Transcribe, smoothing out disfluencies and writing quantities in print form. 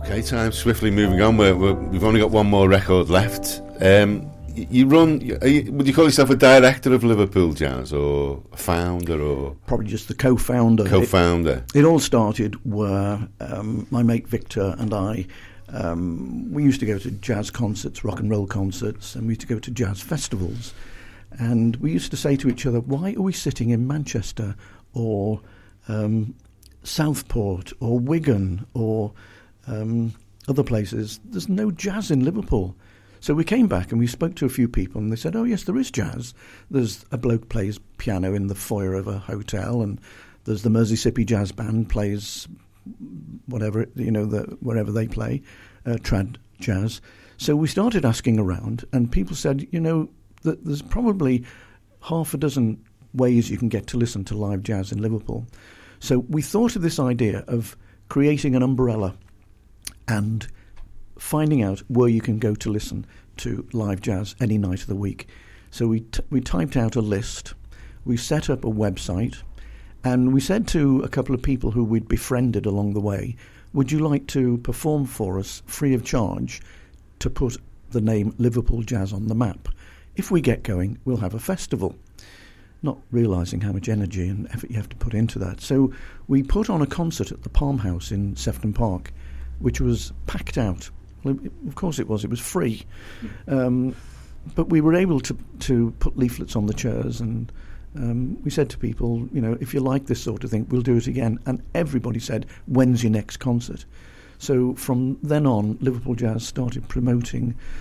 Okay, time's swiftly moving on. We've only got one more record left. You run. Would you call yourself a director of Liverpool Jazz, or a founder, or probably just the co-founder? Co-founder. It all started where my mate Victor and I. We used to go to jazz concerts, rock and roll concerts, and we used to go to jazz festivals. And we used to say to each other, why are we sitting in Manchester or Southport or Wigan or other places? There's no jazz in Liverpool. So we came back and we spoke to a few people, and they said, oh, yes, there is jazz. There's a bloke plays piano in the foyer of a hotel, and there's the Merseysippy Jazz Band plays whatever, wherever they play, trad jazz. So we started asking around, and people said, that there's probably half a dozen ways you can get to listen to live jazz in Liverpool. So we thought of this idea of creating an umbrella and finding out where you can go to listen to live jazz any night of the week. So we typed out a list, we set up a website, and we said to a couple of people who we'd befriended along the way, would you like to perform for us free of charge to put the name Liverpool Jazz on the map? If we get going, we'll have a festival. Not realising how much energy and effort you have to put into that. So we put on a concert at the Palm House in Sefton Park, which was packed out. Well, of course it was free. But we were able to put leaflets on the chairs, and we said to people, if you like this sort of thing, we'll do it again. And everybody said, when's your next concert? So from then on, Liverpool Jazz started promoting